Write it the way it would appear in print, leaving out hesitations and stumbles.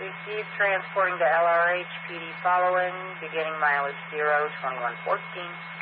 Received transporting to LRH, PD following, beginning mileage 0, 2114.